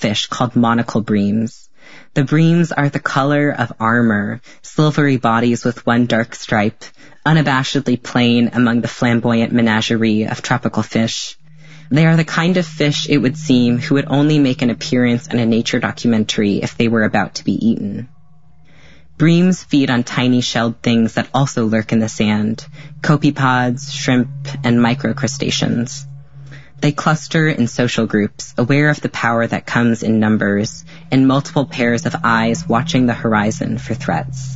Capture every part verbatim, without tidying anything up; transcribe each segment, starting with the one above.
fish called monocle breams. The breams are the color of armor, silvery bodies with one dark stripe, unabashedly plain among the flamboyant menagerie of tropical fish. They are the kind of fish, it would seem, who would only make an appearance in a nature documentary if they were about to be eaten. Breams feed on tiny shelled things that also lurk in the sand, copepods, shrimp, and microcrustaceans. They cluster in social groups, aware of the power that comes in numbers, in multiple pairs of eyes watching the horizon for threats.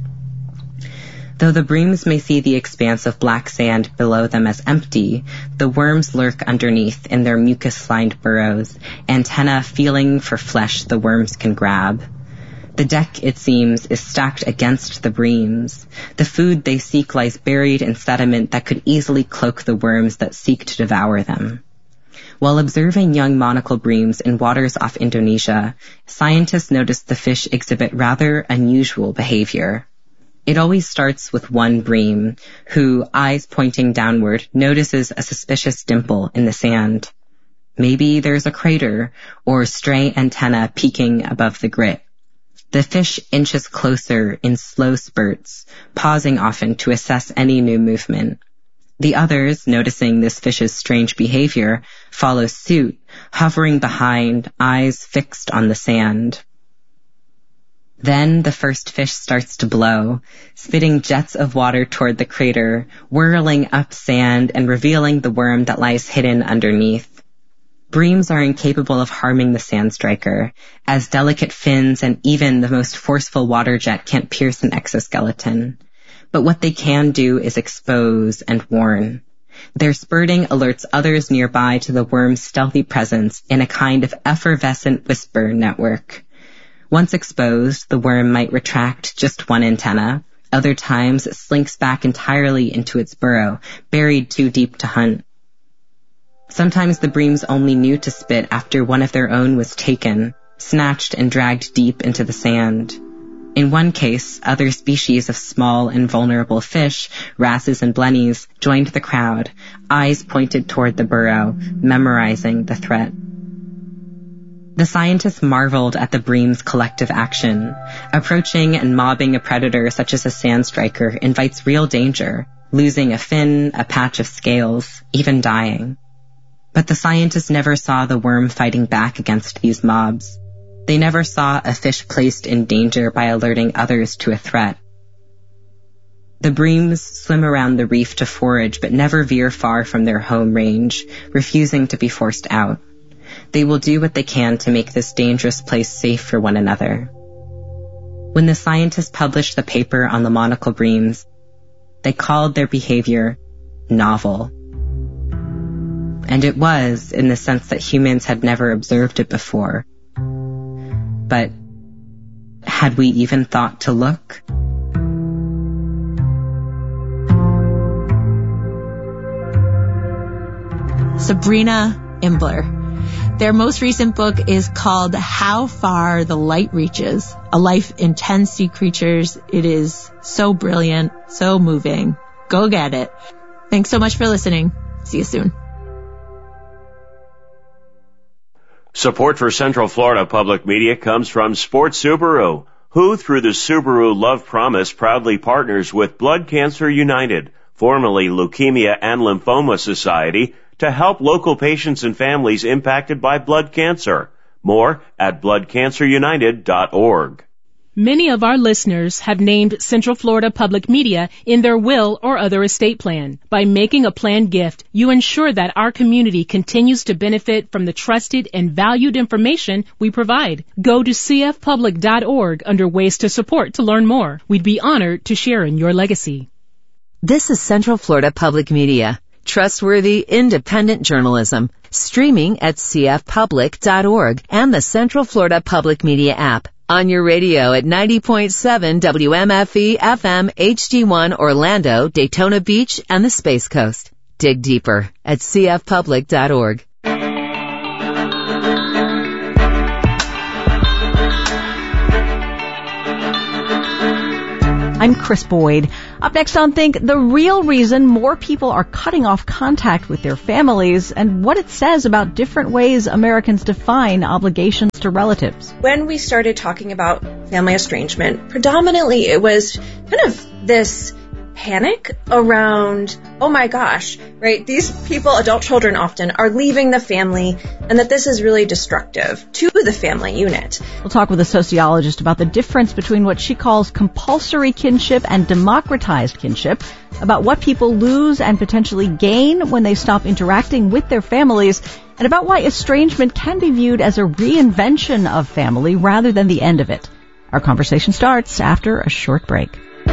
Though the breams may see the expanse of black sand below them as empty, the worms lurk underneath in their mucus-lined burrows, antennae feeling for flesh the worms can grab. The deck, it seems, is stacked against the breams. The food they seek lies buried in sediment that could easily cloak the worms that seek to devour them. While observing young monocle breams in waters off Indonesia, scientists noticed the fish exhibit rather unusual behavior. It always starts with one bream, who, eyes pointing downward, notices a suspicious dimple in the sand. Maybe there's a crater, or stray antenna peeking above the grit. The fish inches closer in slow spurts, pausing often to assess any new movement. The others, noticing this fish's strange behavior, follow suit, hovering behind, eyes fixed on the sand. Then the first fish starts to blow, spitting jets of water toward the crater, whirling up sand and revealing the worm that lies hidden underneath. Breams are incapable of harming the sand striker, as delicate fins and even the most forceful water jet can't pierce an exoskeleton. But what they can do is expose and warn. Their spurting alerts others nearby to the worm's stealthy presence in a kind of effervescent whisper network. Once exposed, the worm might retract just one antenna. Other times, it slinks back entirely into its burrow, buried too deep to hunt. Sometimes the breams only knew to spit after one of their own was taken, snatched and dragged deep into the sand. In one case, other species of small and vulnerable fish, wrasses and blennies, joined the crowd, eyes pointed toward the burrow, memorizing the threat. The scientists marveled at the bream's collective action. Approaching and mobbing a predator such as a sand striker invites real danger, losing a fin, a patch of scales, even dying. But the scientists never saw the worm fighting back against these mobs. They never saw a fish placed in danger by alerting others to a threat. The breams swim around the reef to forage but never veer far from their home range, refusing to be forced out. They will do what they can to make this dangerous place safe for one another. When the scientists published the paper on the monocle breams, they called their behavior novel. And it was, in the sense that humans had never observed it before. But had we even thought to look? Sabrina Imbler. Their most recent book is called How Far the Light Reaches, A Life in ten Sea Creatures. It is so brilliant, so moving. Go get it. Thanks so much for listening. See you soon. Support for Central Florida Public Media comes from Sports Subaru, who, through the Subaru Love Promise, proudly partners with Blood Cancer United, formerly Leukemia and Lymphoma Society, to help local patients and families impacted by blood cancer. More at blood cancer united dot org. Many of our listeners have named Central Florida Public Media in their will or other estate plan. By making a planned gift, you ensure that our community continues to benefit from the trusted and valued information we provide. Go to c f public dot org under Ways to Support to learn more. We'd be honored to share in your legacy. This is Central Florida Public Media. Trustworthy, independent journalism. Streaming at c f public dot org and the Central Florida Public Media app. On your radio at ninety point seven W M F E F M H D one Orlando, Daytona Beach, and the Space Coast. Dig deeper at c f public dot org. I'm Chris Boyd. Up next on Think, the real reason more people are cutting off contact with their families and what it says about different ways Americans define obligations to relatives. When we started talking about family estrangement, predominantly it was kind of this panic around, oh my gosh, right? These people, adult children often, are leaving the family and that this is really destructive to the family unit. We'll talk with a sociologist about the difference between what she calls compulsory kinship and democratized kinship, about what people lose and potentially gain when they stop interacting with their families, and about why estrangement can be viewed as a reinvention of family rather than the end of it. Our conversation starts after a short break.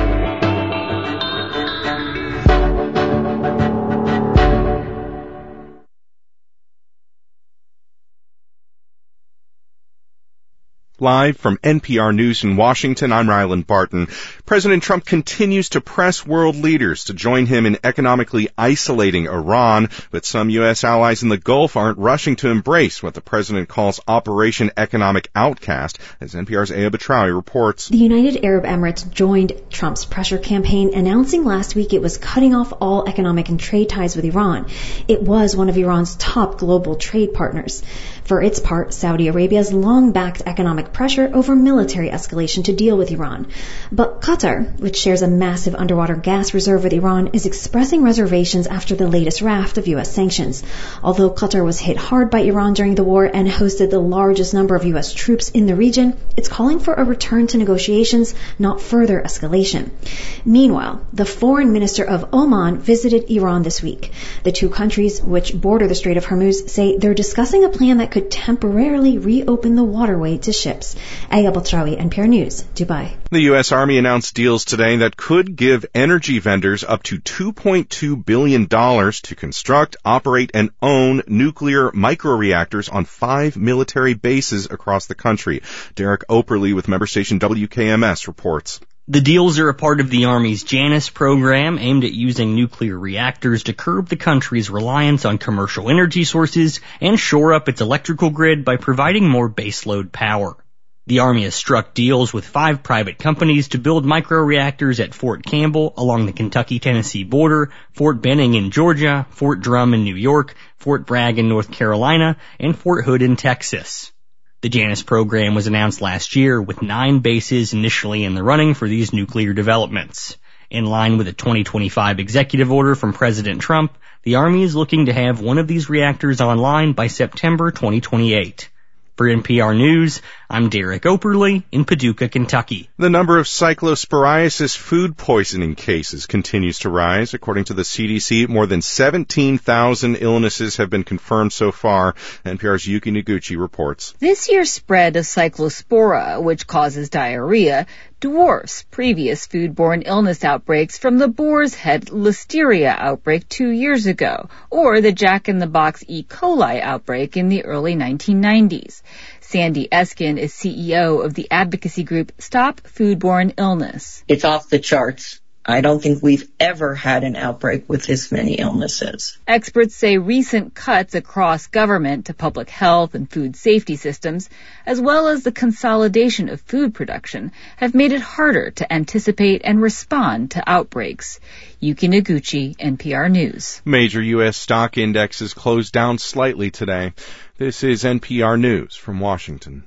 Live from N P R News in Washington, I'm Ryland Barton. President Trump continues to press world leaders to join him in economically isolating Iran, but some U S allies in the Gulf aren't rushing to embrace what the president calls Operation Economic Outcast, as N P R's Aya Batrawi reports. The United Arab Emirates joined Trump's pressure campaign, announcing last week it was cutting off all economic and trade ties with Iran. It was one of Iran's top global trade partners. For its part, Saudi Arabia has long backed economic pressure over military escalation to deal with Iran. But Qatar, which shares a massive underwater gas reserve with Iran, is expressing reservations after the latest raft of U S sanctions. Although Qatar was hit hard by Iran during the war and hosted the largest number of U S troops in the region, it's calling for a return to negotiations, not further escalation. Meanwhile, the foreign minister of Oman visited Iran this week. The two countries, which border the Strait of Hormuz, say they're discussing a plan that could temporarily reopen the waterway to ships. Aya Batrawi, N P R News, Dubai. The U S Army announced deals today that could give energy vendors up to two point two billion dollars to construct, operate, and own nuclear microreactors on five military bases across the country. Derek Operly with member station W K M S reports. The deals are a part of the Army's Janus program aimed at using nuclear reactors to curb the country's reliance on commercial energy sources and shore up its electrical grid by providing more baseload power. The Army has struck deals with five private companies to build microreactors at Fort Campbell along the Kentucky-Tennessee border, Fort Benning in Georgia, Fort Drum in New York, Fort Bragg in North Carolina, and Fort Hood in Texas. The Janus program was announced last year with nine bases initially in the running for these nuclear developments. In line with a twenty twenty-five executive order from President Trump, the Army is looking to have one of these reactors online by September twenty twenty-eight. For N P R News, I'm Derek Operly in Paducah, Kentucky. The number of cyclosporiasis food poisoning cases continues to rise. According to the C D C, more than seventeen thousand illnesses have been confirmed so far. N P R's Yuki Noguchi reports. This year's spread of cyclospora, which causes diarrhea, dwarfs previous foodborne illness outbreaks from the Boar's Head Listeria outbreak two years ago, or the Jack-in-the-Box E. coli outbreak in the early nineteen nineties. Sandy Eskin is C E O of the advocacy group Stop Foodborne Illness. It's off the charts. I don't think we've ever had an outbreak with this many illnesses. Experts say recent cuts across government to public health and food safety systems, as well as the consolidation of food production, have made it harder to anticipate and respond to outbreaks. Yuki Noguchi, N P R News. Major U S stock indexes closed down slightly today. This is N P R News from Washington.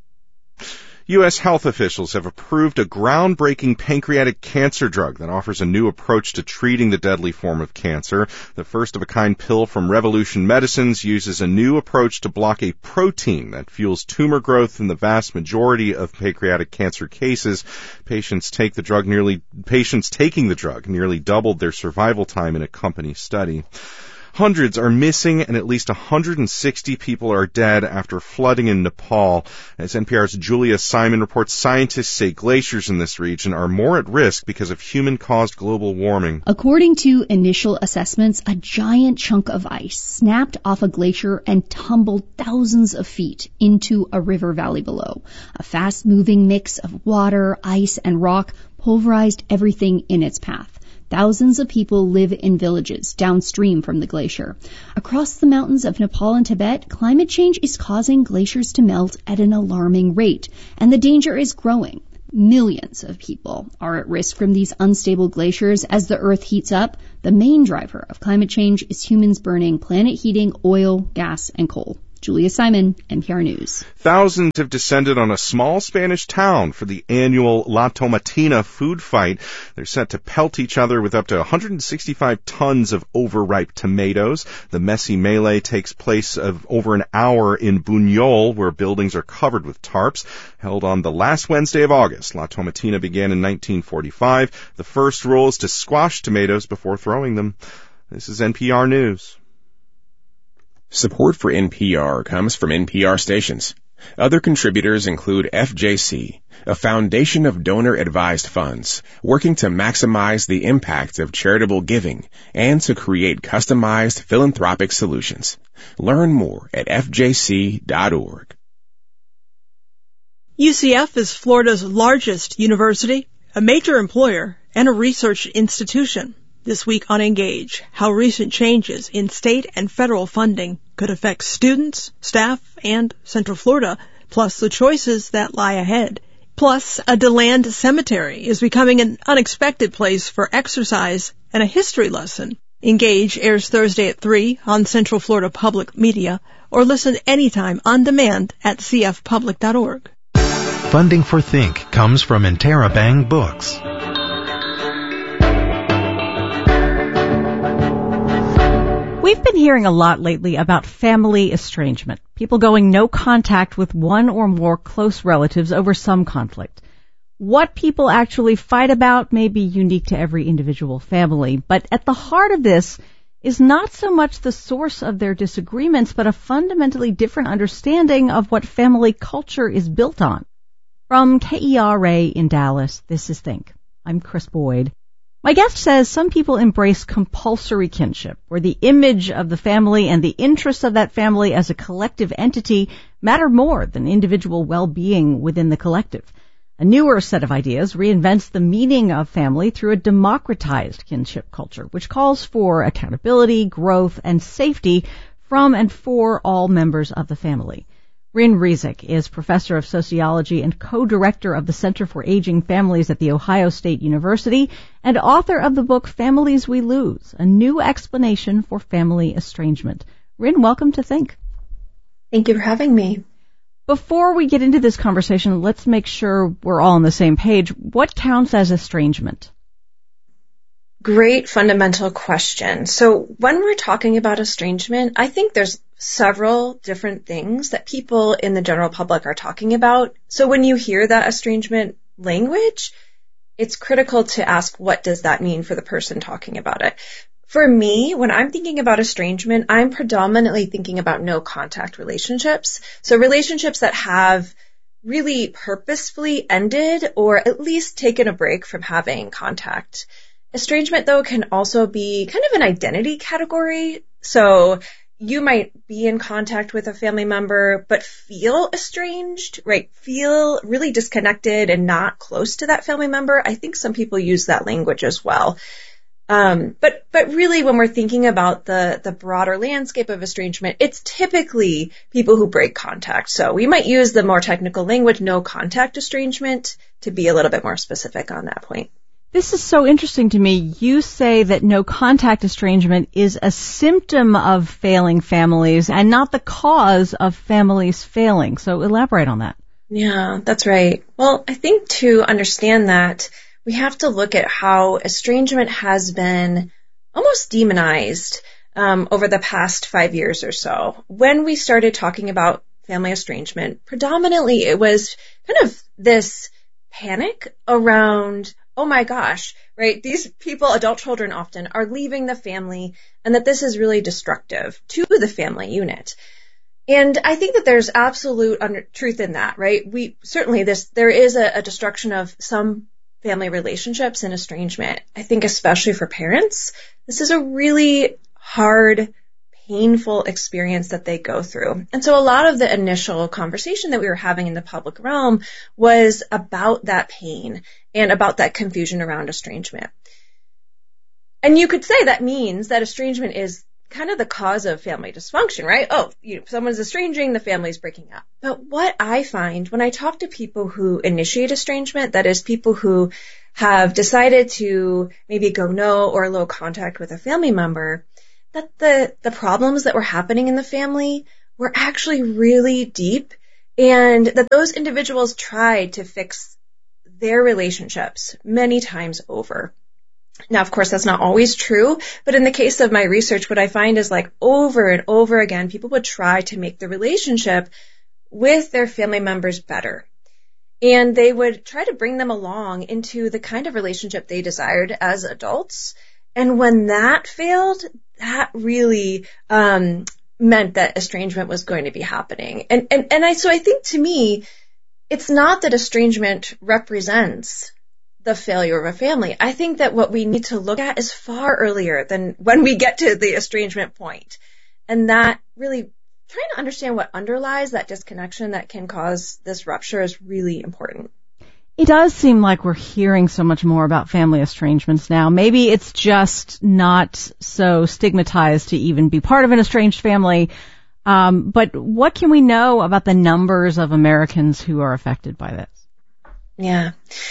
U S health officials have approved a groundbreaking pancreatic cancer drug that offers a new approach to treating the deadly form of cancer. The first-of-a-kind pill from Revolution Medicines uses a new approach to block a protein that fuels tumor growth in the vast majority of pancreatic cancer cases. Patients take the drug nearly patients taking the drug nearly doubled their survival time in a company study. Hundreds are missing and at least one hundred sixty people are dead after flooding in Nepal. As N P R's Julia Simon reports, scientists say glaciers in this region are more at risk because of human-caused global warming. According to initial assessments, a giant chunk of ice snapped off a glacier and tumbled thousands of feet into a river valley below. A fast-moving mix of water, ice, and rock pulverized everything in its path. Thousands of people live in villages downstream from the glacier. Across the mountains of Nepal and Tibet, climate change is causing glaciers to melt at an alarming rate, and the danger is growing. Millions of people are at risk from these unstable glaciers as the Earth heats up. The main driver of climate change is humans burning planet heating oil, gas, and coal. Julia Simon, N P R News. Thousands have descended on a small Spanish town for the annual La Tomatina food fight. They're set to pelt each other with up to one hundred sixty-five tons of overripe tomatoes. The messy melee takes place of over an hour in Buñol, where buildings are covered with tarps. Held on the last Wednesday of August, La Tomatina began in nineteen forty-five. The first rule is to squash tomatoes before throwing them. This is N P R News. Support for N P R comes from N P R stations. Other contributors include F J C, a foundation of donor-advised funds working to maximize the impact of charitable giving and to create customized philanthropic solutions. Learn more at F J C dot org. U C F is Florida's largest university, a major employer, and a research institution. This week on Engage, how recent changes in state and federal funding could affect students, staff, and Central Florida, plus the choices that lie ahead. Plus, a DeLand cemetery is becoming an unexpected place for exercise and a history lesson. Engage airs Thursday at three on Central Florida Public Media, or listen anytime on demand at c f public dot org. Funding for Think comes from Interabang Books. We've been hearing a lot lately about family estrangement, people going no contact with one or more close relatives over some conflict. What people actually fight about may be unique to every individual family, but at the heart of this is not so much the source of their disagreements, but a fundamentally different understanding of what family culture is built on. From K E R A in Dallas, this is Think. I'm Chris Boyd. My guest says some people embrace compulsory kinship, where the image of the family and the interests of that family as a collective entity matter more than individual well-being within the collective. A newer set of ideas reinvents the meaning of family through a democratized kinship culture, which calls for accountability, growth, and safety from and for all members of the family. Rin Rezic is professor of sociology and co-director of the Center for Aging Families at The Ohio State University and author of the book Families We Lose, a new explanation for family estrangement. Rin, welcome to Think. Thank you for having me. Before we get into this conversation, let's make sure we're all on the same page. What counts as estrangement? Great fundamental question. So when we're talking about estrangement, I think there's several different things that people in the general public are talking about. So when you hear that estrangement language, it's critical to ask, what does that mean for the person talking about it? For me, when I'm thinking about estrangement, I'm predominantly thinking about no contact relationships. So relationships that have really purposefully ended or at least taken a break from having contact. Estrangement, though, can also be kind of an identity category. So you might be in contact with a family member, but feel estranged, right? Feel really disconnected and not close to that family member. I think some people use that language as well. Um, but, but really when we're thinking about the, the broader landscape of estrangement, it's typically people who break contact. So we might use the more technical language, no contact estrangement, to be a little bit more specific on that point. This is so interesting to me. You say that no contact estrangement is a symptom of failing families and not the cause of families failing. So elaborate on that. Yeah, that's right. Well, I think to understand that, we have to look at how estrangement has been almost demonized um, over the past five years or so. When we started talking about family estrangement, predominantly it was kind of this panic around, oh my gosh, right? These people, adult children often, are leaving the family and that this is really destructive to the family unit. And I think that there's absolute under- truth in that, right? We certainly this, there is a, a destruction of some family relationships and estrangement. I think especially for parents, this is a really hard, painful experience that they go through. And so a lot of the initial conversation that we were having in the public realm was about that pain and about that confusion around estrangement. And you could say that means that estrangement is kind of the cause of family dysfunction, right? Oh, you know, someone's estranging, the family's breaking up. But what I find when I talk to people who initiate estrangement, that is people who have decided to maybe go no or low contact with a family member, that the, the problems that were happening in the family were actually really deep, and that those individuals tried to fix their relationships many times over. Now, of course, that's not always true, but in the case of my research, what I find is like over and over again, people would try to make the relationship with their family members better. And they would try to bring them along into the kind of relationship they desired as adults. And when that failed, that really um, meant that estrangement was going to be happening. And, and, and I, so I think to me, it's not that estrangement represents the failure of a family. I think that what we need to look at is far earlier than when we get to the estrangement point. And that really trying to understand what underlies that disconnection that can cause this rupture is really important. It does seem like we're hearing so much more about family estrangements now. Maybe it's just not so stigmatized to even be part of an estranged family. Um, but what can we know about the numbers of Americans who are affected by this? Yeah.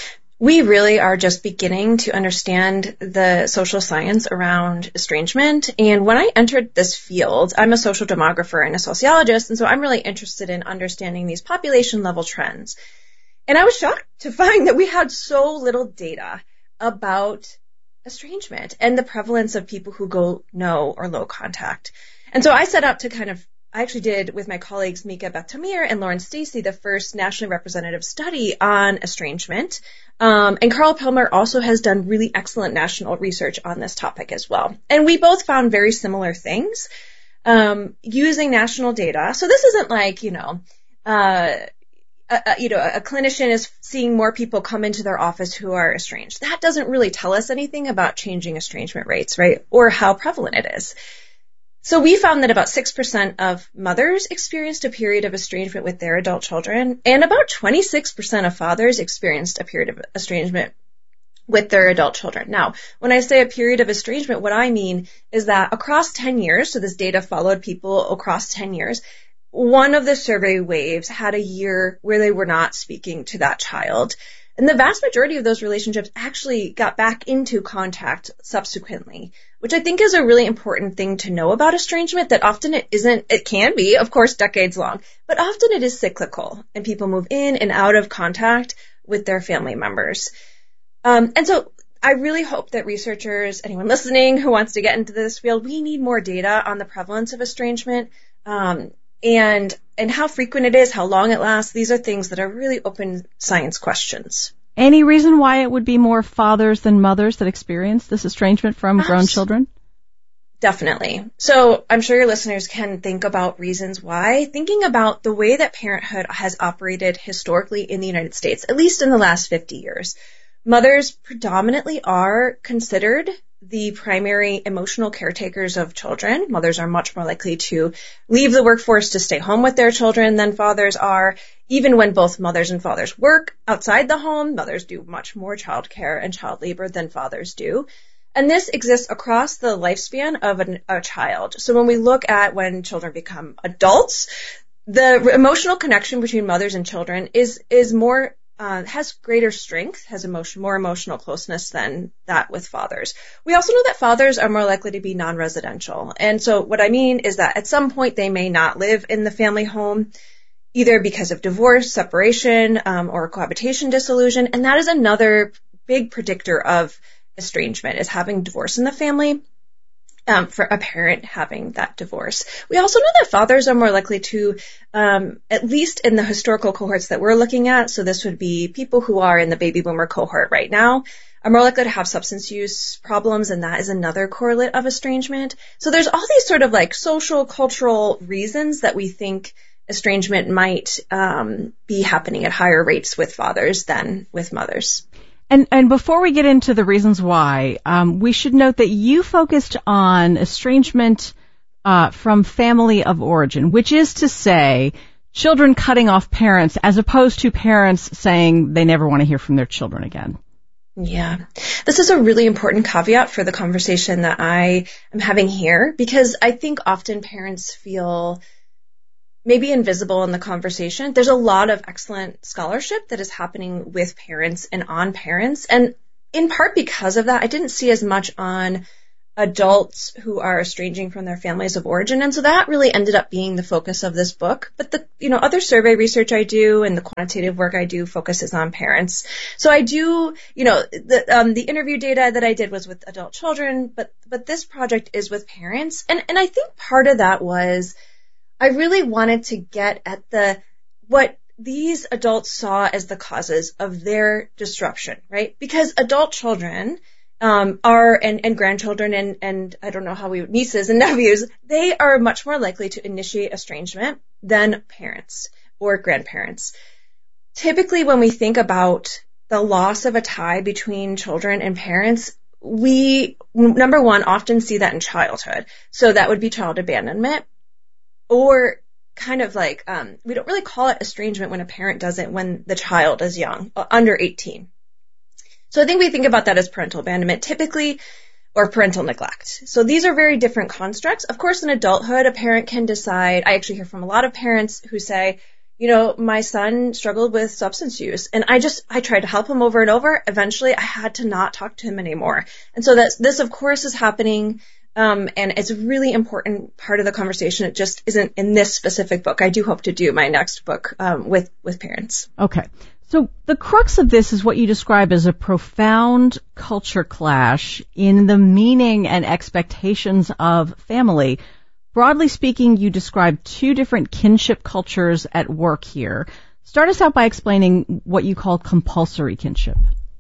We really are just beginning to understand the social science around estrangement. And when I entered this field, I'm a social demographer and a sociologist, and so I'm really interested in understanding these population level trends. And I was shocked to find that we had so little data about estrangement and the prevalence of people who go no or low contact. And so I set out to kind of I actually did with my colleagues Mika Beth-Tamir and Lauren Stacey the first nationally representative study on estrangement. Um, and Carl Pilmer also has done really excellent national research on this topic as well. And we both found very similar things um, using national data. So this isn't like, you know, uh, a, a, you know, a clinician is seeing more people come into their office who are estranged. That doesn't really tell us anything about changing estrangement rates, right? Or how prevalent it is. So we found that about six percent of mothers experienced a period of estrangement with their adult children, and about twenty-six percent of fathers experienced a period of estrangement with their adult children. Now, when I say a period of estrangement, what I mean is that across ten years, so this data followed people across ten years, one of the survey waves had a year where they were not speaking to that child. And the vast majority of those relationships actually got back into contact subsequently, which I think is a really important thing to know about estrangement, that often it isn't, it can be, of course, decades long, but often it is cyclical and people move in and out of contact with their family members. Um, and so I really hope that researchers, anyone listening who wants to get into this field, we need more data on the prevalence of estrangement, um, and and how frequent it is, how long it lasts. These are things that are really open science questions. Any reason why it would be more fathers than mothers that experience this estrangement from Perhaps. grown children? Definitely. So I'm sure your listeners can think about reasons why. Thinking about the way that parenthood has operated historically in the United States, at least in the last fifty years, mothers predominantly are considered the primary emotional caretakers of children. Mothers are much more likely to leave the workforce to stay home with their children than fathers are. Even when both mothers and fathers work outside the home, mothers do much more child care and child labor than fathers do. And this exists across the lifespan of an, a child. So when we look at when children become adults, the emotional connection between mothers and children is, is more Uh, has greater strength, has emotion, more emotional closeness than that with fathers. We also know that fathers are more likely to be non-residential. And so what I mean is that at some point they may not live in the family home, either because of divorce, separation, um, or cohabitation dissolution. And that is another big predictor of estrangement, is having divorce in the family. Um, for a parent having that divorce. We also know that fathers are more likely to, um, at least in the historical cohorts that we're looking at, so this would be people who are in the baby boomer cohort right now, are more likely to have substance use problems, and that is another correlate of estrangement. So there's all these sort of like social, cultural reasons that we think estrangement might um, be happening at higher rates with fathers than with mothers. And, and before we get into the reasons why, um, we should note that you focused on estrangement uh, from family of origin, which is to say children cutting off parents as opposed to parents saying they never want to hear from their children again. Yeah. This is a really important caveat for the conversation that I am having here, because I think often parents feel maybe invisible in the conversation. There's a lot of excellent scholarship that is happening with parents and on parents. And in part because of that, I didn't see as much on adults who are estranging from their families of origin. And so that really ended up being the focus of this book. But the, you know, other survey research I do and the quantitative work I do focuses on parents. So I do, you know, the, um, the interview data that I did was with adult children, but, but this project is with parents. And, and I think part of that was I really wanted to get at the, what these adults saw as the causes of their disruption, right? Because adult children, Um, are, and, and grandchildren and, and I don't know how we, nieces and nephews, they are much more likely to initiate estrangement than parents or grandparents. Typically, when we think about the loss of a tie between children and parents, we, number one, often see that in childhood. So that would be child abandonment, or kind of like, um, we don't really call it estrangement when a parent does it when the child is young, under eighteen. So I think we think about that as parental abandonment typically, or parental neglect. So these are very different constructs. Of course, in adulthood, a parent can decide. I actually hear from a lot of parents who say, you know, my son struggled with substance use and I just, I tried to help him over and over. Eventually, I had to not talk to him anymore. And so that's, this, of course, is happening. Um, and it's a really important part of the conversation. It just isn't in this specific book. I do hope to do my next book um, with, with parents. Okay. So the crux of this is what you describe as a profound culture clash in the meaning and expectations of family. Broadly speaking, you describe two different kinship cultures at work here. Start us out by explaining what you call compulsory kinship.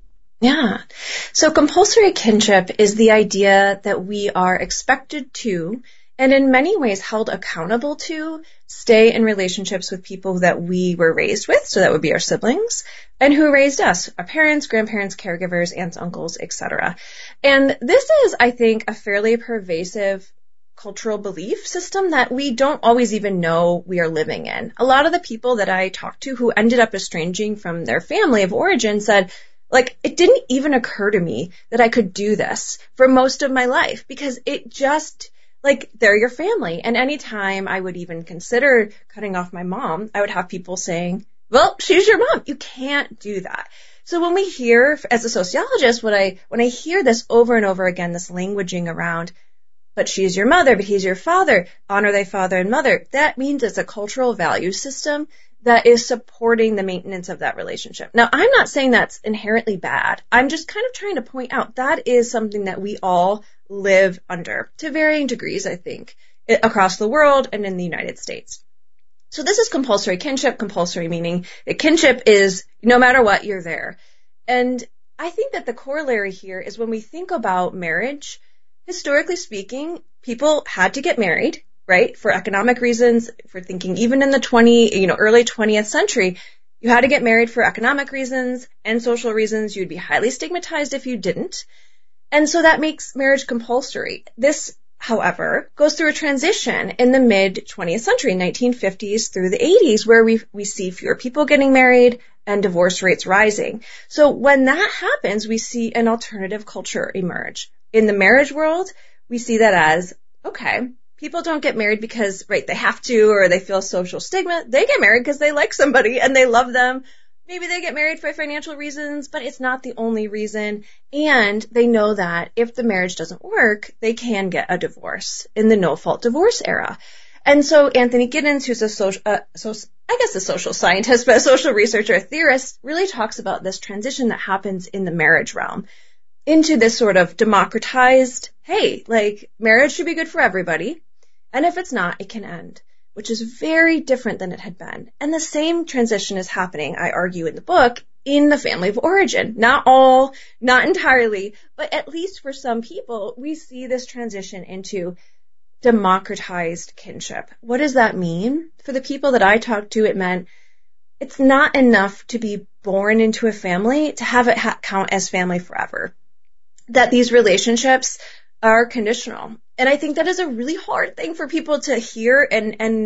Yeah. So compulsory kinship is the idea that we are expected to, and in many ways held accountable to, stay in relationships with people that we were raised with, so that would be our siblings, and who raised us, our parents, grandparents, caregivers, aunts, uncles, et cetera. And this is, I think, a fairly pervasive cultural belief system that we don't always even know we are living in. A lot of the people that I talked to who ended up estranging from their family of origin said, like, it didn't even occur to me that I could do this for most of my life because it just... Like, they're your family. And anytime I would even consider cutting off my mom, I would have people saying, well, she's your mom. You can't do that. So when we hear, as a sociologist, what I, when I hear this over and over again, this languaging around, but she's your mother, but he's your father, honor thy father and mother, that means it's a cultural value system that is supporting the maintenance of that relationship. Now, I'm not saying that's inherently bad. I'm just kind of trying to point out that is something that we all live under to varying degrees, I think, across the world and in the United States. So this is compulsory kinship, compulsory meaning that kinship is no matter what, you're there. And I think that the corollary here is when we think about marriage, historically speaking, people had to get married, right? For economic reasons, for thinking even in the twenty, you know, early twentieth century, you had to get married for economic reasons and social reasons. You'd be highly stigmatized if you didn't. And so that makes marriage compulsory. This, however, goes through a transition in the mid twentieth century, nineteen fifties through the eighties, where we we see fewer people getting married and divorce rates rising. So when that happens, we see an alternative culture emerge. In the marriage world, we see that as, okay, people don't get married because, right, they have to or they feel social stigma. They get married because they like somebody and they love them. Maybe they get married for financial reasons, but it's not the only reason. And they know that if the marriage doesn't work, they can get a divorce in the no-fault divorce era. And so Anthony Giddens, who's a social, uh, so, I guess a social scientist, but a social researcher, a theorist, really talks about this transition that happens in the marriage realm into this sort of democratized, hey, like marriage should be good for everybody. And if it's not, it can end, which is very different than it had been. And the same transition is happening, I argue in the book, in the family of origin. Not all, not entirely, but at least for some people, we see this transition into democratized kinship. What does that mean? For the people that I talked to, it meant it's not enough to be born into a family to have it ha- count as family forever. That these relationships are conditional. And I think that is a really hard thing for people to hear and, and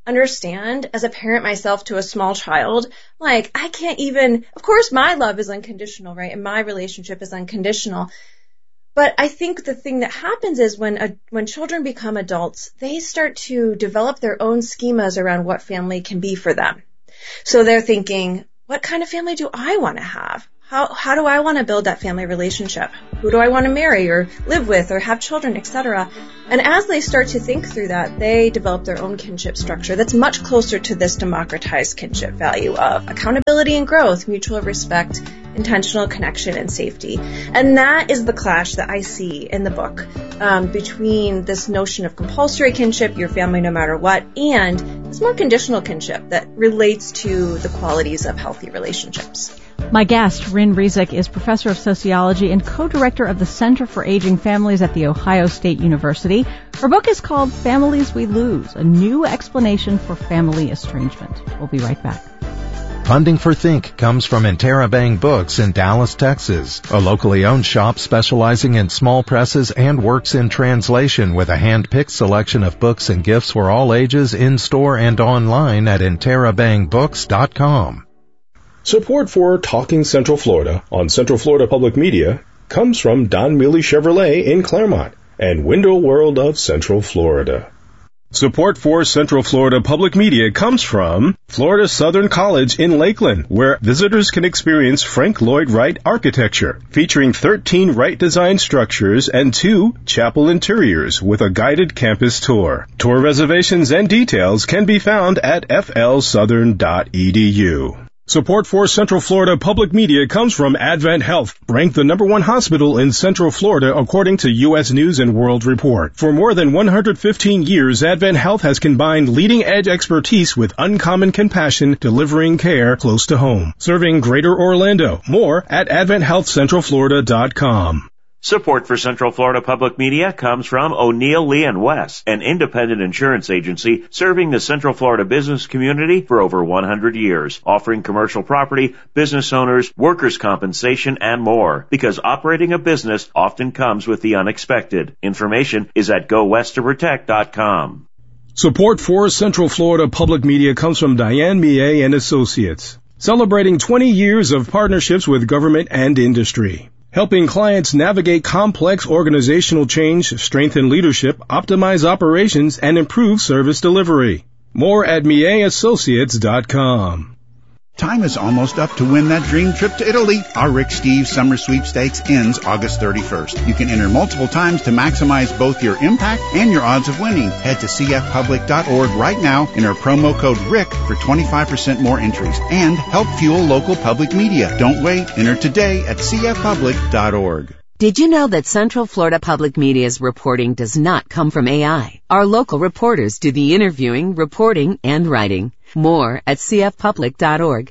understand as a parent myself to a small child, like, I can't even, of course, my love is unconditional, right? And my relationship is unconditional. But I think the thing that happens is when a, when children become adults, they start to develop their own schemas around what family can be for them. So they're thinking, what kind of family do I want to have? How how do I want to build that family relationship? Who do I want to marry or live with or have children, et cetera? And as they start to think through that, they develop their own kinship structure that's much closer to this democratized kinship value of accountability and growth, mutual respect, intentional connection, and safety. And that is the clash that I see in the book um, between this notion of compulsory kinship, your family no matter what, and this more conditional kinship that relates to the qualities of healthy relationships. My guest, Ryn Rezac, is professor of sociology and co-director of the Center for Aging Families at The Ohio State University. Her book is called Families We Lose, a new explanation for family estrangement. We'll be right back. Funding for Think comes from Interabang Books in Dallas, Texas, a locally owned shop specializing in small presses and works in translation with a hand-picked selection of books and gifts for all ages in-store and online at interabang books dot com. Support for Talking Central Florida on Central Florida Public Media comes from Don Mealy Chevrolet in Claremont and Window World of Central Florida. Support for Central Florida Public Media comes from Florida Southern College in Lakeland, where visitors can experience Frank Lloyd Wright architecture, featuring thirteen Wright design structures and two chapel interiors with a guided campus tour. Tour reservations and details can be found at f l southern dot e d u. Support for Central Florida Public Media comes from Advent Health, ranked the number one hospital in Central Florida according to U S News and World Report. For more than one hundred fifteen years, Advent Health has combined leading-edge expertise with uncommon compassion, delivering care close to home. Serving Greater Orlando. More at advent health central florida dot com. Support for Central Florida Public Media comes from O'Neill Lee and West, an independent insurance agency serving the Central Florida business community for over one hundred years, offering commercial property, business owners, workers' compensation, and more. Because operating a business often comes with the unexpected. Information is at go west to protect dot com. Support for Central Florida Public Media comes from Diane Millet and Associates, celebrating twenty years of partnerships with government and industry, helping clients navigate complex organizational change, strengthen leadership, optimize operations, and improve service delivery. More at millet associates dot com. Time is almost up to win that dream trip to Italy. Our Rick Steves Summer Sweepstakes ends August thirty-first. You can enter multiple times to maximize both your impact and your odds of winning. Head to c f public dot org right now, enter promo code RICK for twenty-five percent more entries, and help fuel local public media. Don't wait. Enter today at c f public dot org. Did you know that Central Florida Public Media's reporting does not come from A I? Our local reporters do the interviewing, reporting, and writing. More at c f public dot org.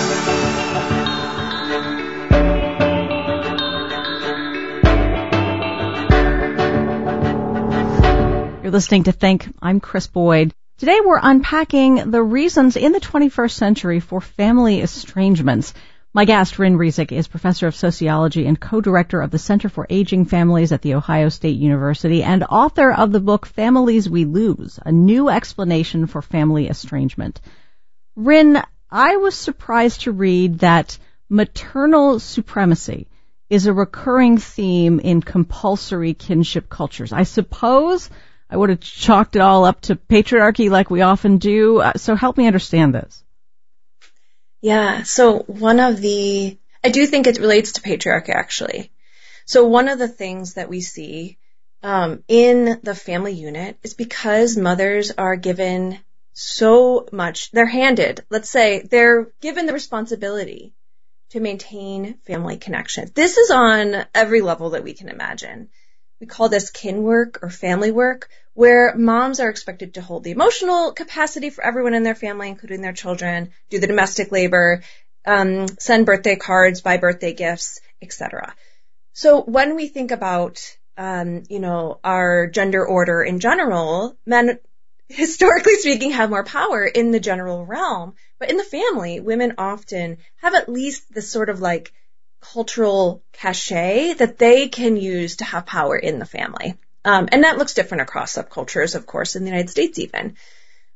You're listening to Think. I'm Chris Boyd. Today we're unpacking the reasons in the twenty-first century for family estrangements. My guest, Ryn Rezac, is professor of sociology and co-director of the Center for Aging Families at The Ohio State University and author of the book Families We Lose, a new explanation for family estrangement. Ryn, I was surprised to read that maternal supremacy is a recurring theme in compulsory kinship cultures. I suppose I would have chalked it all up to patriarchy like we often do. Uh, so help me understand this. Yeah, so one of the, I do think it relates to patriarchy actually. So one of the things that we see um, in the family unit is because mothers are given so much, they're handed, let's say, they're given the responsibility to maintain family connection. This is on every level that we can imagine. We call this kin work or family work, where moms are expected to hold the emotional capacity for everyone in their family, including their children, do the domestic labor, um, send birthday cards, buy birthday gifts, et cetera. So when we think about, um, you know, our gender order in general, men, historically speaking, have more power in the general realm, but in the family, women often have at least this sort of like cultural cachet that they can use to have power in the family. Um, and that looks different across subcultures, of course, in the United States even.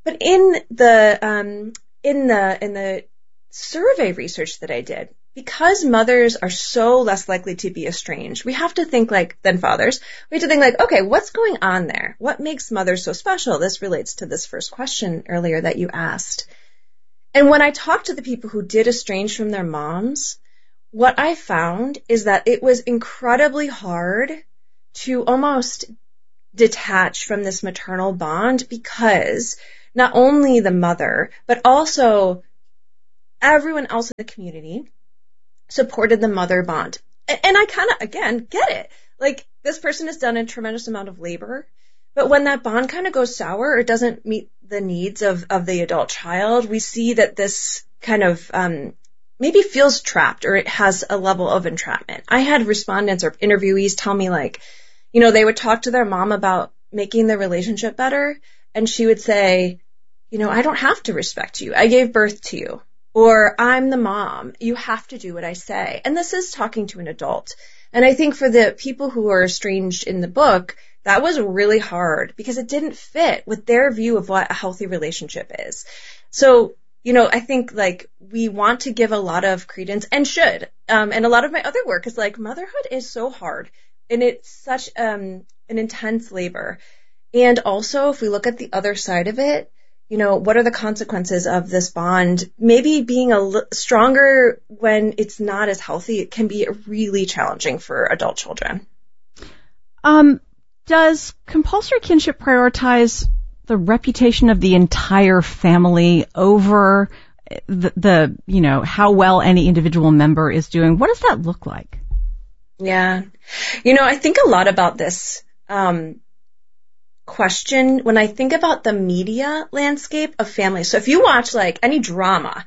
But in the, um, in the, in the survey research that I did, because mothers are so less likely to be estranged, we have to think like, than fathers, we have to think like, okay, what's going on there? What makes mothers so special? This relates to this first question earlier that you asked. And when I talked to the people who did estrange from their moms, what I found is that it was incredibly hard to almost detach from this maternal bond, because not only the mother, but also everyone else in the community supported the mother bond. And I kind of, again, get it. Like, this person has done a tremendous amount of labor, but when that bond kind of goes sour or doesn't meet the needs of, of the adult child, we see that this kind of um, maybe feels trapped, or it has a level of entrapment. I had respondents or interviewees tell me, like, you know, they would talk to their mom about making the relationship better, and she would say, you know, I don't have to respect you. I gave birth to you. Or I'm the mom. You have to do what I say. And this is talking to an adult. And I think for the people who are estranged in the book, that was really hard because it didn't fit with their view of what a healthy relationship is. So, you know, I think like we want to give a lot of credence, and should. Um, and a lot of my other work is like, motherhood is so hard and it's such um, an intense labor. And also, if we look at the other side of it, you know, what are the consequences of this bond? Maybe being a l- stronger when it's not as healthy, it can be really challenging for adult children. Um, does compulsory kinship prioritize the reputation of the entire family over the, the, you know, how well any individual member is doing? What does that look like? Yeah. You know, I think a lot about this, um, question when I think about the media landscape of family. So if you watch like any drama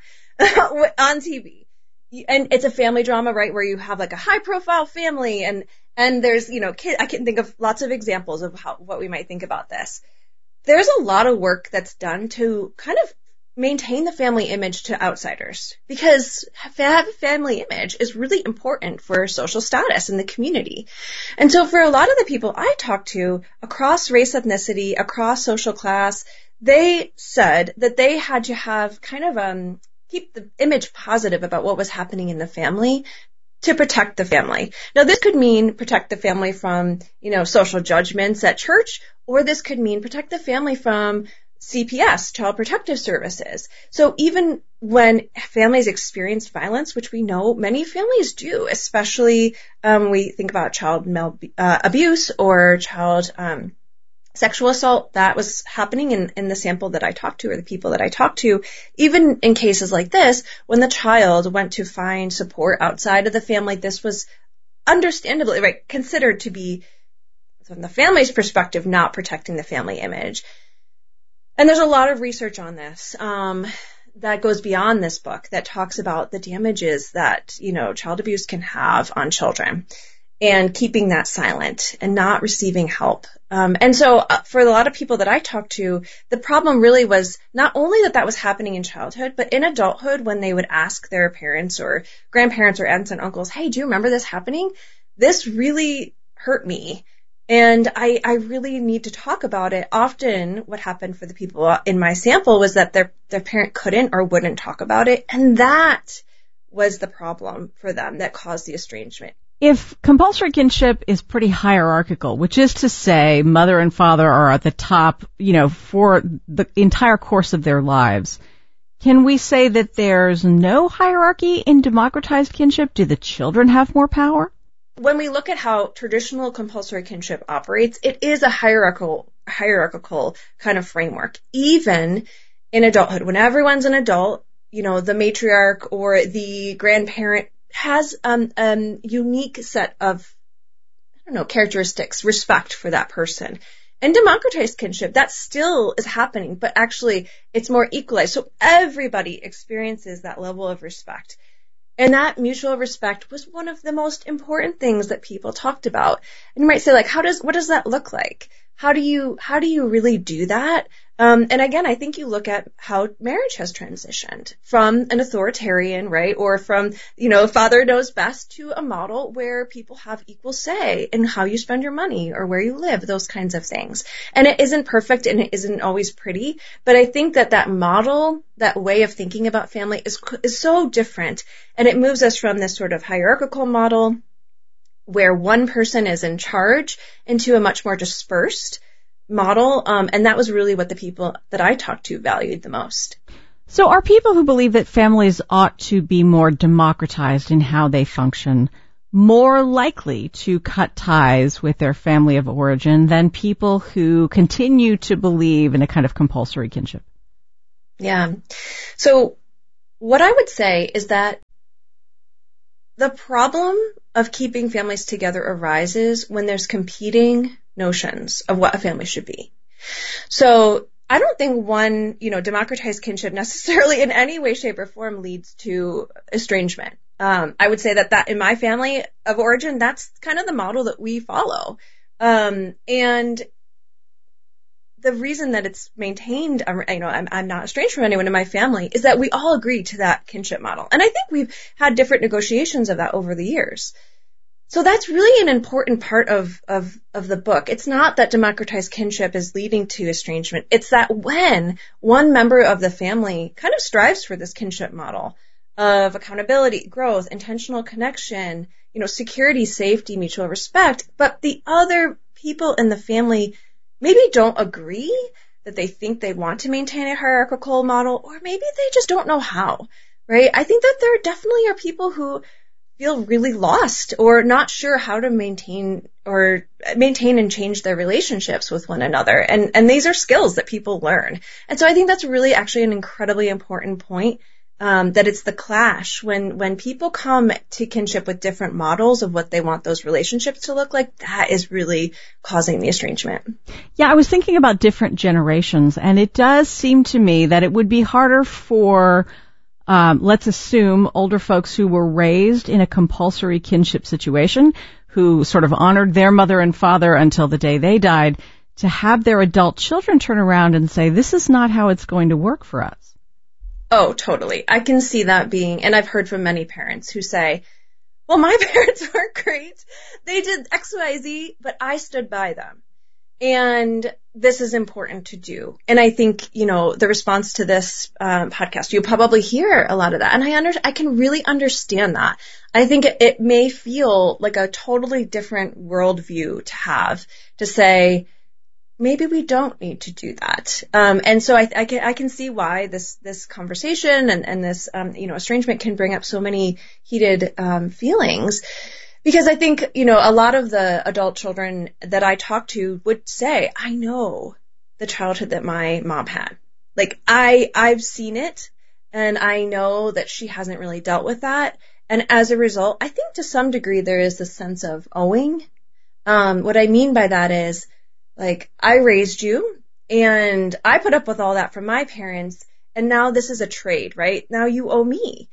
on T V, and it's a family drama, right, where you have like a high profile family and and there's, you know, kid, I can think of lots of examples of how what we might think about this. There's a lot of work that's done to kind of maintain the family image to outsiders, because have a family image is really important for social status in the community. And so for a lot of the people I talked to across race, ethnicity, across social class, they said that they had to have kind of um keep the image positive about what was happening in the family to protect the family. Now, this could mean protect the family from, you know, social judgments at church, or this could mean protect the family from C P S, Child Protective Services. So even when families experience violence, which we know many families do, especially um, we think about child mal- uh, abuse or child um, sexual assault, that was happening in, in the sample that I talked to, or the people that I talked to. Even in cases like this, when the child went to find support outside of the family, this was understandably, right, considered to be, from the family's perspective, not protecting the family image. And there's a lot of research on this um, that goes beyond this book that talks about the damages that, you know, child abuse can have on children, and keeping that silent and not receiving help. Um, and so uh, for a lot of people that I talked to, the problem really was not only that that was happening in childhood, but in adulthood, when they would ask their parents or grandparents or aunts and uncles, hey, do you remember this happening? This really hurt me. And I, I really need to talk about it. Often what happened for the people in my sample was that their, their parent couldn't or wouldn't talk about it. And that was the problem for them that caused the estrangement. If compulsory kinship is pretty hierarchical, which is to say mother and father are at the top, you know, for the entire course of their lives, can we say that there's no hierarchy in democratized kinship? Do the children have more power? When we look at how traditional compulsory kinship operates, it is a hierarchical, hierarchical kind of framework. Even in adulthood, when everyone's an adult, you know, the matriarch or the grandparent has um, a unique set of, I don't know, characteristics, respect for that person. And democratized kinship, that still is happening, but actually it's more equalized. So everybody experiences that level of respect. And that mutual respect was one of the most important things that people talked about. And you might say, like, how does, what does that look like? how do you, how do you really do that? Um, and again, I think you look at how marriage has transitioned from an authoritarian, right, or from, you know, father knows best to a model where people have equal say in how you spend your money or where you live, those kinds of things. And it isn't perfect and it isn't always pretty, but I think that that model, that way of thinking about family is, is so different. And it moves us from this sort of hierarchical model where one person is in charge into a much more dispersed model, um, and that was really what the people that I talked to valued the most. So are people who believe that families ought to be more democratized in how they function more likely to cut ties with their family of origin than people who continue to believe in a kind of compulsory kinship? Yeah. So what I would say is that the problem of keeping families together arises when there's competing notions of what a family should be. So I don't think one, you know, democratized kinship necessarily in any way, shape, or form leads to estrangement. Um, I would say that that in my family of origin, that's kind of the model that we follow. Um, and the reason that it's maintained, you know, I'm, I'm not estranged from anyone in my family, is that we all agree to that kinship model. And I think we've had different negotiations of that over the years. So that's really an important part of, of, of the book. It's not that democratized kinship is leading to estrangement. It's that when one member of the family kind of strives for this kinship model of accountability, growth, intentional connection, you know, security, safety, mutual respect, but the other people in the family maybe don't agree, that they think they want to maintain a hierarchical model, or maybe they just don't know how, right? I think that there definitely are people who feel really lost or not sure how to maintain or maintain and change their relationships with one another. And, and these are skills that people learn. And so I think that's really actually an incredibly important point, um, that it's the clash when, when people come to kinship with different models of what they want those relationships to look like, that is really causing the estrangement. Yeah, I was thinking about different generations, and it does seem to me that it would be harder for Um, let's assume older folks who were raised in a compulsory kinship situation, who sort of honored their mother and father until the day they died, to have their adult children turn around and say, this is not how it's going to work for us. Oh, totally. I can see that being, and I've heard from many parents who say, well, my parents were great. They did X, Y, Z, but I stood by them. And this is important to do. And I think, you know, the response to this um, podcast, you'll probably hear a lot of that. And I under, I can really understand that. I think it, it may feel like a totally different worldview to have, to say, maybe we don't need to do that. Um, and so I, I can, I can see why this, this conversation and, and this, um, you know, estrangement can bring up so many heated um, feelings. Because I think, you know, a lot of the adult children that I talk to would say, I know the childhood that my mom had. Like, I, I've seen it, and I know that she hasn't really dealt with that. And as a result, I think to some degree there is this sense of owing. Um, what I mean by that is, like, I raised you, and I put up with all that from my parents, and now this is a trade, right? Now you owe me.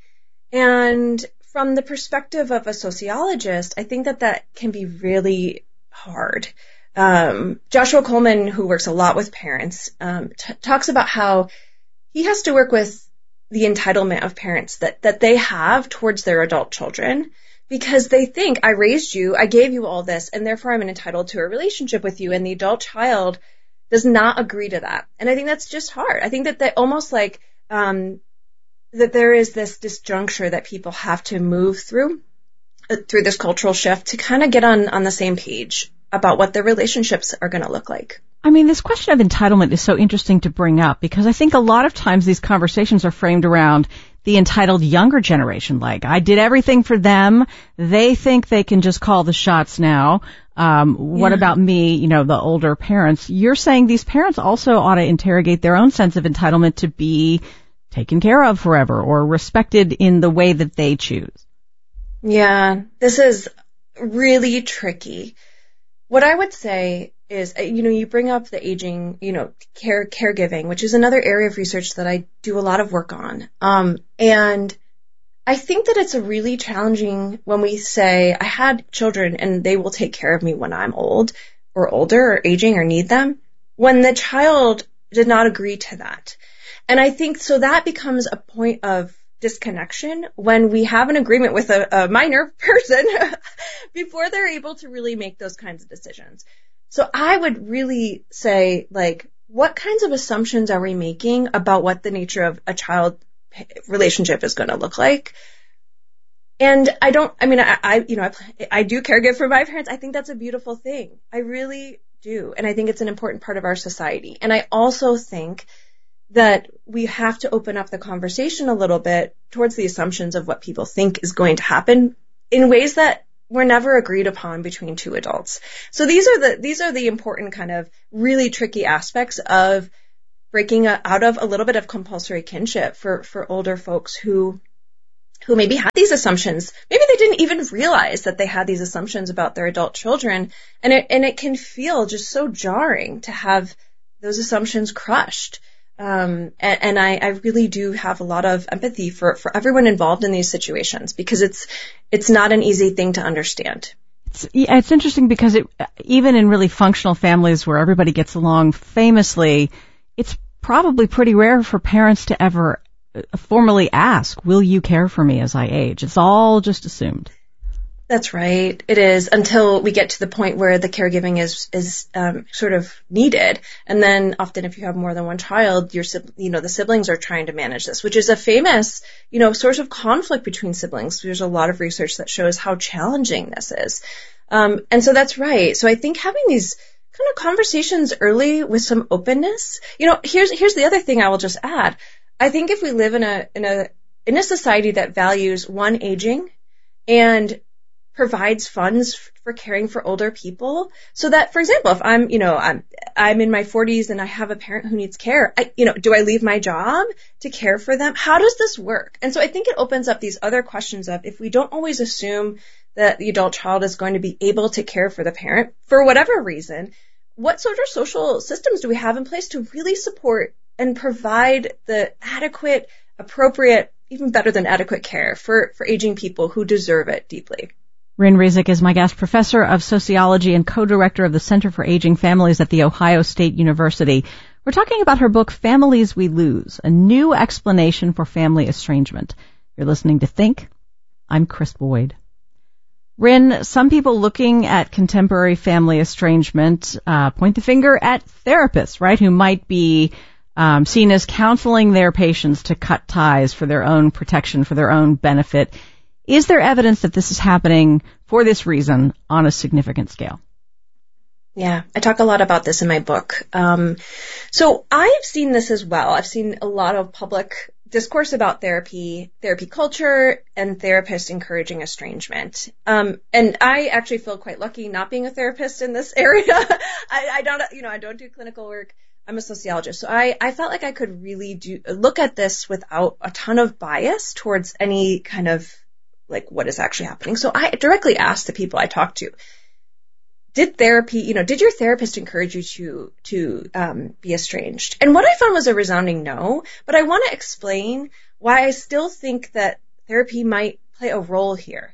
And from the perspective of a sociologist, I think that that can be really hard. Um, Joshua Coleman, who works a lot with parents, um, t- talks about how he has to work with the entitlement of parents that, that they have towards their adult children, because they think, I raised you, I gave you all this, and therefore I'm entitled to a relationship with you, and the adult child does not agree to that. And I think that's just hard. I think that they almost like, um, that there is this disjuncture that people have to move through, uh, through this cultural shift to kind of get on, on the same page about what their relationships are going to look like. I mean, this question of entitlement is so interesting to bring up, because I think a lot of times these conversations are framed around the entitled younger generation. Like, I did everything for them. They think they can just call the shots now. Um, what yeah. about me, you know, the older parents? You're saying these parents also ought to interrogate their own sense of entitlement to be taken care of forever or respected in the way that they choose. Yeah, this is really tricky. What I would say is, you know, you bring up the aging, you know, care, caregiving, which is another area of research that I do a lot of work on. Um, and I think that it's a really challenging when we say, I had children and they will take care of me when I'm old. or older or aging or need them when the child did not agree to that. And I think so that becomes a point of disconnection when we have an agreement with a, a minor person before they're able to really make those kinds of decisions. So I would really say, like, what kinds of assumptions are we making about what the nature of a child relationship is going to look like? And I don't, I mean, I, I you know, I, I do caregive for my parents. I think that's a beautiful thing. I really do. And I think it's an important part of our society. And I also think that we have to open up the conversation a little bit towards the assumptions of what people think is going to happen in ways that were never agreed upon between two adults. So these are the, these are the important kind of really tricky aspects of breaking a, out of a little bit of compulsory kinship for, for older folks who, who maybe had these assumptions. Maybe they didn't even realize that they had these assumptions about their adult children. And it, and it can feel just so jarring to have those assumptions crushed. Um, and, and I, I really do have a lot of empathy for, for everyone involved in these situations because it's, it's not an easy thing to understand. It's, yeah, it's interesting because it, even in really functional families where everybody gets along famously, it's probably pretty rare for parents to ever formally ask, will you care for me as I age? It's all just assumed. That's right. It is until we get to the point where the caregiving is, is, um, sort of needed. And then often if you have more than one child, your, you know, the siblings are trying to manage this, which is a famous, you know, source of conflict between siblings. There's a lot of research that shows how challenging this is. Um, and so that's right. So I think having these kind of conversations early with some openness, you know, here's, here's the other thing I will just add. I think if we live in a, in a, in a society that values one aging and provides funds for caring for older people so that, for example, if I'm, you know, I'm, I'm in my forties and I have a parent who needs care, I, you know, do I leave my job to care for them? How does this work? And so I think it opens up these other questions of if we don't always assume that the adult child is going to be able to care for the parent for whatever reason, what sort of social systems do we have in place to really support and provide the adequate, appropriate, even better than adequate care for, for aging people who deserve it deeply? Rin Rizik is my guest, professor of sociology and co-director of the Center for Aging Families at The Ohio State University. We're talking about her book, Families We Lose, a new explanation for family estrangement. You're listening to Think. I'm Chris Boyd. Rin, some people looking at contemporary family estrangement uh, point the finger at therapists, right, who might be um, seen as counseling their patients to cut ties for their own protection, for their own benefit. Is there evidence that this is happening for this reason on a significant scale? Yeah, I talk a lot about this in my book. Um, so I've seen this as well. I've seen a lot of public discourse about therapy, therapy culture, and therapists encouraging estrangement. Um, and I actually feel quite lucky not being a therapist in this area. I, I don't, you know, I don't do clinical work. I'm a sociologist. So I, I felt like I could really do, look at this without a ton of bias towards any kind of like what is actually happening. So I directly asked the people I talked to, did therapy, you know, did your therapist encourage you to, to, um, be estranged? And what I found was a resounding no, but I want to explain why I still think that therapy might play a role here.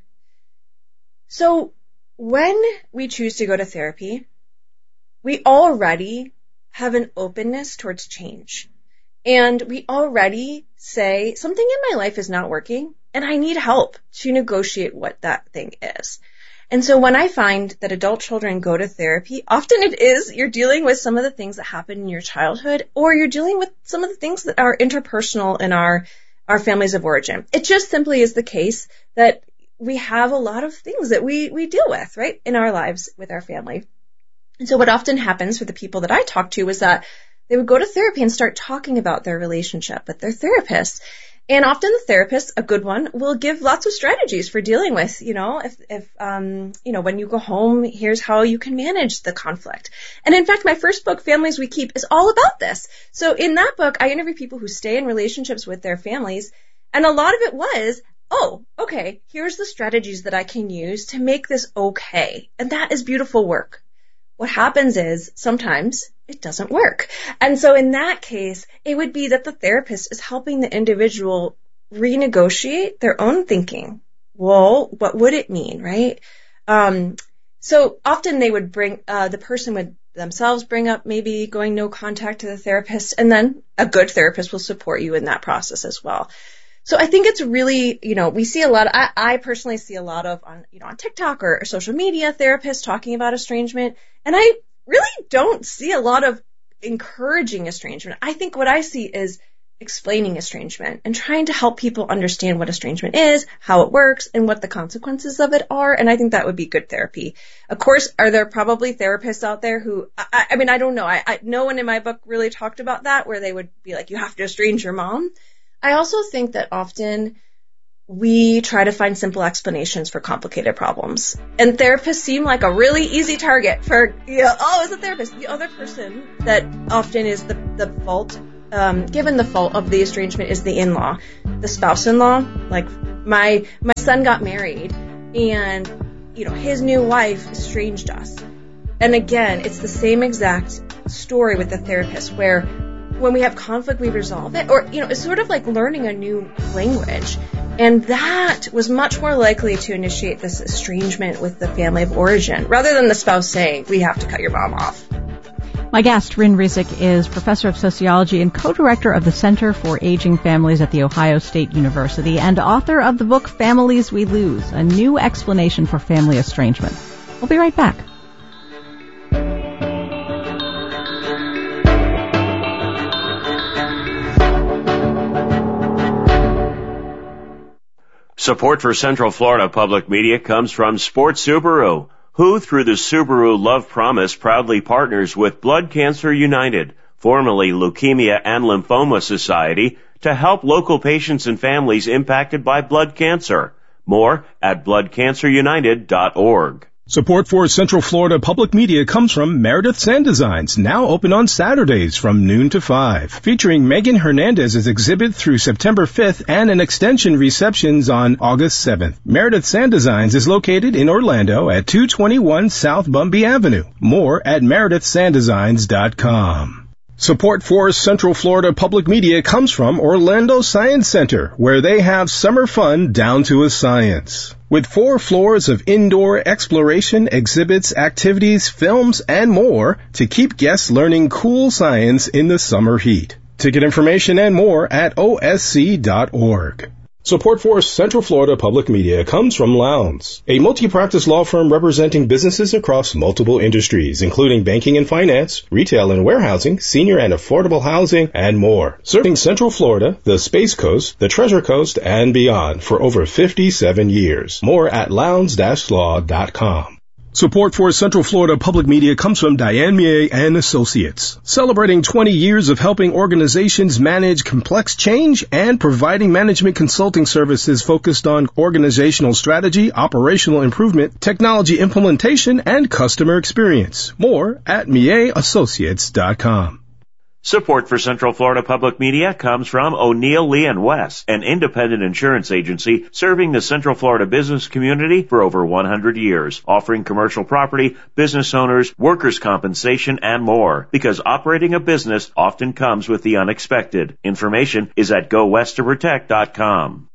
So when we choose to go to therapy, we already have an openness towards change. And we already say something in my life is not working and I need help to negotiate what that thing is. And so when I find that adult children go to therapy, often it is you're dealing with some of the things that happen in your childhood, or you're dealing with some of the things that are interpersonal in our, our families of origin. It just simply is the case that we have a lot of things that we, we deal with, right, in our lives with our family. And so what often happens for the people that I talk to is that they would go to therapy and start talking about their relationship with their therapist. And often the therapist, a good one, will give lots of strategies for dealing with, you know, if, if, um, you know, when you go home, here's how you can manage the conflict. And in fact, my first book, Families We Keep, is all about this. So in that book, I interview people who stay in relationships with their families. And a lot of it was, oh, okay, here's the strategies that I can use to make this okay. And that is beautiful work. What happens is sometimes it doesn't work. And so in that case, it would be that the therapist is helping the individual renegotiate their own thinking. Well, what would it mean, right? Um, So often they would bring, uh, the person would themselves bring up maybe going no contact to the therapist, and then a good therapist will support you in that process as well. So I think it's really, you know, we see a lot, I, I personally see a lot of on, you know, on TikTok or, or social media therapists talking about estrangement, and I really don't see a lot of encouraging estrangement. I think what I see is explaining estrangement and trying to help people understand what estrangement is, how it works, and what the consequences of it are. And I think that would be good therapy. Of course, are there probably therapists out there who, I, I mean, I don't know. I, I, no one in my book really talked about that, where they would be like, you have to estrange your mom. I also think that often we try to find simple explanations for complicated problems. And therapists seem like a really easy target for, you know, oh, it's a therapist. The other person that often is the, the fault, um, given the fault of the estrangement is the in-law, the spouse-in-law. Like my, my son got married and, you know, his new wife estranged us. And again, it's the same exact story with the therapist, where when we have conflict, we resolve it. Or, you know, it's sort of like learning a new language. And that was much more likely to initiate this estrangement with the family of origin, rather than the spouse saying, we have to cut your mom off. My guest, Rin Rizik, is professor of sociology and co-director of the Center for Aging Families at The Ohio State University, and author of the book Families We Lose, A New Explanation for Family Estrangement. We'll be right back. Support for Central Florida Public Media comes from Sports Subaru, who, through the Subaru Love Promise, proudly partners with Blood Cancer United, formerly Leukemia and Lymphoma Society, to help local patients and families impacted by blood cancer. More at blood cancer united dot org. Support for Central Florida Public Media comes from Meredith Sand Designs, now open on Saturdays from noon to five, featuring Megan Hernandez's exhibit through September fifth and an extension receptions on August seventh. Meredith Sand Designs is located in Orlando at two twenty-one South Bumby Avenue. More at meredith sand designs dot com. Support for Central Florida Public Media comes from Orlando Science Center, where they have summer fun down to a science. With four floors of indoor exploration, exhibits, activities, films, and more to keep guests learning cool science in the summer heat. Ticket information and more at O S C dot org. Support for Central Florida Public Media comes from Lowndes, a multi-practice law firm representing businesses across multiple industries, including banking and finance, retail and warehousing, senior and affordable housing, and more. Serving Central Florida, the Space Coast, the Treasure Coast, and beyond for over fifty-seven years. More at lowndes dash law dot com. Support for Central Florida Public Media comes from Diane Mier and Associates, celebrating twenty years of helping organizations manage complex change and providing management consulting services focused on organizational strategy, operational improvement, technology implementation, and customer experience. More at mier associates dot com. Support for Central Florida Public Media comes from O'Neill Lee and West, an independent insurance agency serving the Central Florida business community for over one hundred years, offering commercial property, business owners, workers' compensation, and more. Because operating a business often comes with the unexpected. Information is at go west to protect dot com.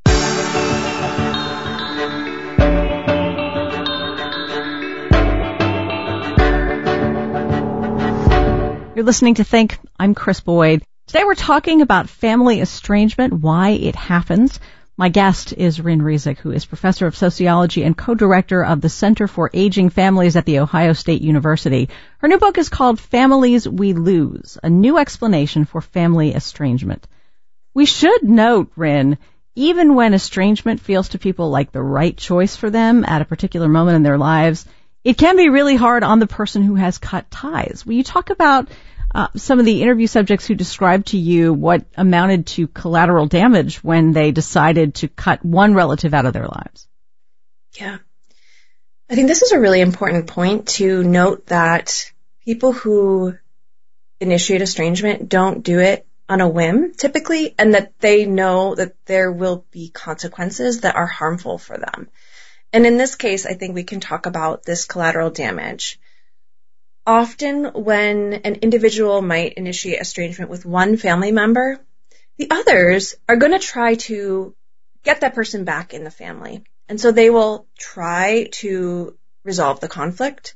You're listening to Think. I'm Chris Boyd. Today we're talking about family estrangement, why it happens. My guest is Rin Rizik, who is professor of sociology and co-director of the Center for Aging Families at The Ohio State University. Her new book is called Families We Lose, A New Explanation for Family Estrangement. We should note, Rin, even when estrangement feels to people like the right choice for them at a particular moment in their lives, it can be really hard on the person who has cut ties. Will you talk about uh, some of the interview subjects who described to you what amounted to collateral damage when they decided to cut one relative out of their lives? Yeah. I think this is a really important point to note, that people who initiate estrangement don't do it on a whim, typically, and that they know that there will be consequences that are harmful for them. And in this case, I think we can talk about this collateral damage. Often when an individual might initiate estrangement with one family member, the others are going to try to get that person back in the family. And so they will try to resolve the conflict.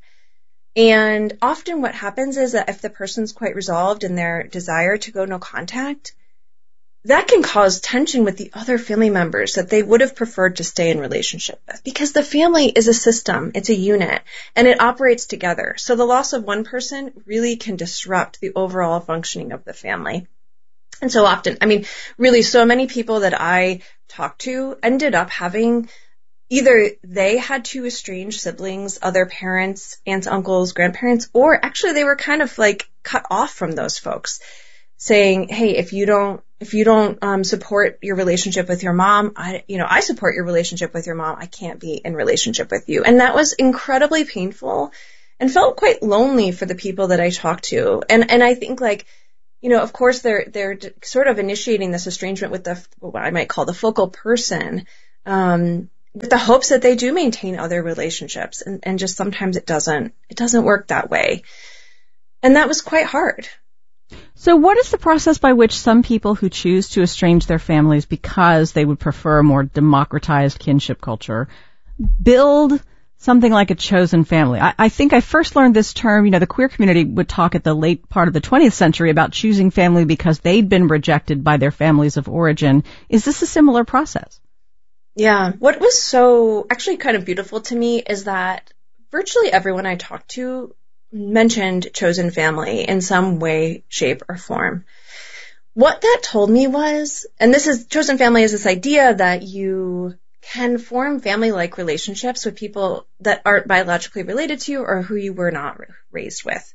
And often what happens is that if the person's quite resolved in their desire to go no contact, that can cause tension with the other family members that they would have preferred to stay in relationship with, because the family is a system, it's a unit, and it operates together. So the loss of one person really can disrupt the overall functioning of the family. And so often, I mean, really so many people that I talked to ended up having either they had two estranged siblings, other parents, aunts, uncles, grandparents, or actually they were kind of like cut off from those folks, saying, hey, if you don't, if you don't um, support your relationship with your mom, I, you know, I support your relationship with your mom. I can't be in relationship with you. And that was incredibly painful and felt quite lonely for the people that I talked to. And, and I think like, you know, of course they're, they're sort of initiating this estrangement with the, what I might call the focal person, um, with the hopes that they do maintain other relationships. And, and just sometimes it doesn't, it doesn't work that way. And that was quite hard. So what is the process by which some people who choose to estrange their families because they would prefer a more democratized kinship culture build something like a chosen family? I, I think I first learned this term, you know, the queer community would talk at the late part of the twentieth century about choosing family because they'd been rejected by their families of origin. Is this a similar process? Yeah. What was so actually kind of beautiful to me is that virtually everyone I talked to mentioned chosen family in some way, shape, or form. What that told me was, and this is, chosen family is this idea that you can form family-like relationships with people that aren't biologically related to you or who you were not raised with.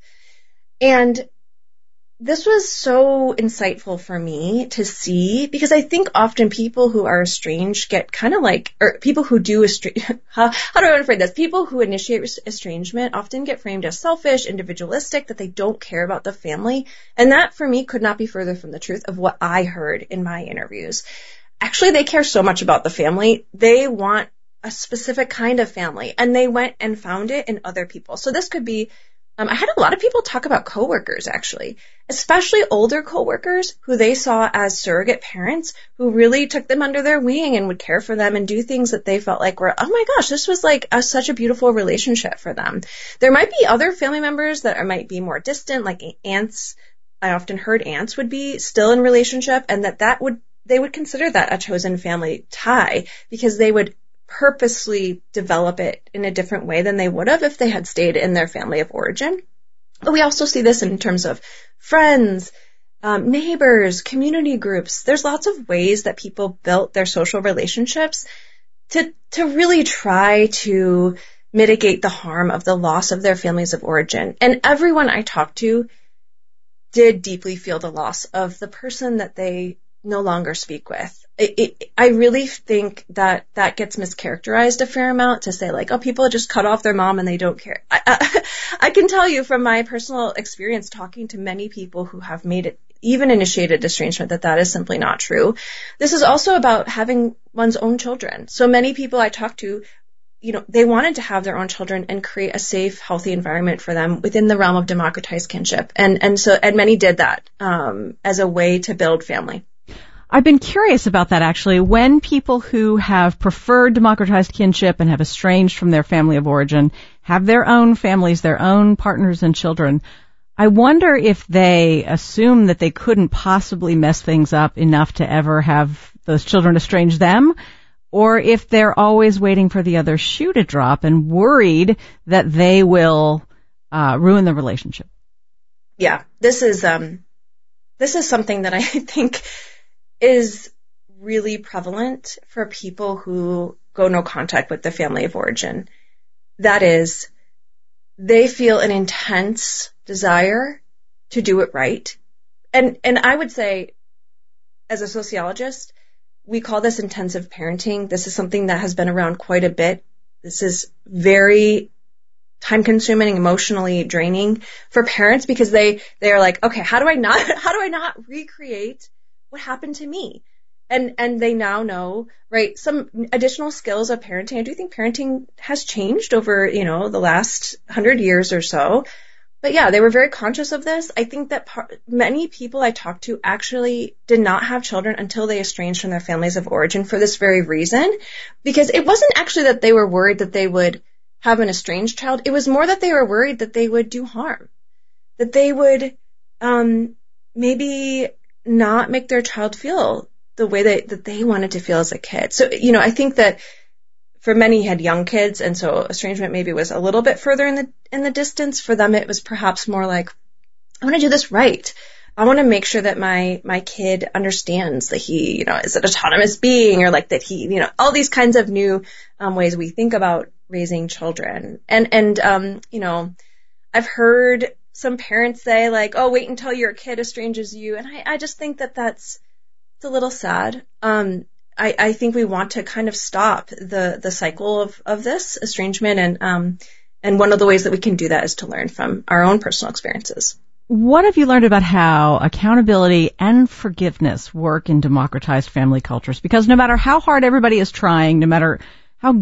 And this was so insightful for me to see, because I think often people who are estranged get kind of like, or people who do estrange, how, how do I want to phrase this? People who initiate estrangement often get framed as selfish, individualistic, that they don't care about the family. And that for me could not be further from the truth of what I heard in my interviews. Actually, they care so much about the family. They want a specific kind of family, and they went and found it in other people. So this could be, Um, I had a lot of people talk about coworkers, actually, especially older coworkers who they saw as surrogate parents who really took them under their wing and would care for them and do things that they felt like were, oh my gosh, this was like a, such a beautiful relationship for them. There might be other family members that are, might be more distant, like aunts. I often heard aunts would be still in relationship, and that that would, they would consider that a chosen family tie because they would purposely develop it in a different way than they would have if they had stayed in their family of origin. But we also see this in terms of friends, um, neighbors, community groups. There's lots of ways that people built their social relationships to, to really try to mitigate the harm of the loss of their families of origin. And everyone I talked to did deeply feel the loss of the person that they no longer speak with. It, it, I really think that that gets mischaracterized a fair amount to say like, oh, people just cut off their mom and they don't care. I, I, I can tell you from my personal experience talking to many people who have made it, even initiated estrangement, that that is simply not true. This is also about having one's own children. So many people I talked to, you know, they wanted to have their own children and create a safe, healthy environment for them within the realm of democratized kinship. And, and so, and many did that, um, as a way to build family. I've been curious about that, actually. When people who have preferred democratized kinship and have estranged from their family of origin have their own families, their own partners and children, I wonder if they assume that they couldn't possibly mess things up enough to ever have those children estrange them, or if they're always waiting for the other shoe to drop and worried that they will uh, ruin the relationship. Yeah, this is um, this is something that I think is really prevalent for people who go no contact with the family of origin. That is, they feel an intense desire to do it right. And, and I would say, as a sociologist, we call this intensive parenting. This is something that has been around quite a bit. This is very time consuming, emotionally draining for parents because they, they are like, okay, how do I not, how do I not recreate what happened to me? And, and they now know, right, some additional skills of parenting. I do think parenting has changed over, you know, the last hundred years or so. But yeah, they were very conscious of this. I think that par- many people I talked to actually did not have children until they estranged from their families of origin for this very reason, because it wasn't actually that they were worried that they would have an estranged child. It was more that they were worried that they would do harm, that they would um, maybe not make their child feel the way that, that they wanted to feel as a kid. So, you know, I think that for many had young kids, and so estrangement maybe was a little bit further in the in the distance. For them, it was perhaps more like, I want to do this right. I want to make sure that my my kid understands that he, you know, is an autonomous being, or like that he, you know, all these kinds of new um, ways we think about raising children. And and um, you know, I've heard some parents say like, oh, wait until your kid estranges you, and I, I just think that that's it's a little sad. Um, I, I think we want to kind of stop the the cycle of of this estrangement, and um, and one of the ways that we can do that is to learn from our own personal experiences. What have you learned about how accountability and forgiveness work in democratized family cultures? Because no matter how hard everybody is trying, no matter